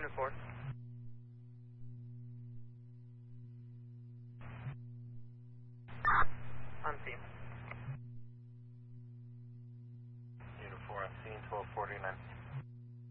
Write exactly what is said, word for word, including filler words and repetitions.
Unit four. On scene. Unit four on scene, twelve forty-nine.